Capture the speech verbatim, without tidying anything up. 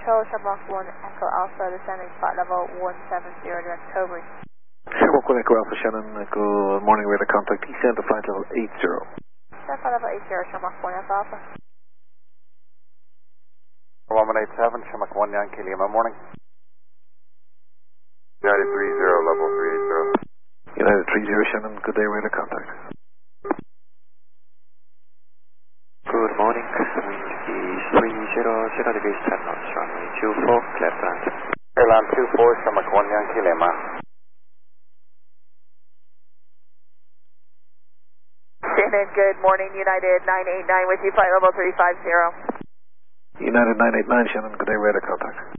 Control, Shamrock one Echo Alpha, descending flight level one seven zero, direct Cobra. Shamrock one Echo Alpha, Shannon, Echo morning radar contact, descend to flight level eight zero. Descend flight level eight zero, Shamrock one Echo Alpha. one one eight seven, Shamrock one Yankee Lima, morning. United three zero, level three eight zero. United three zero, Shannon, good day, radar contact. Good morning, wind is three zero zero degrees ten knots, runway two four, clear to land. Airline two four, Shamrock one Yankee Lima. Shannon, good morning, United nine eight nine with you, flight level three five zero. United nine eight nine, Shannon, good day, radar contact.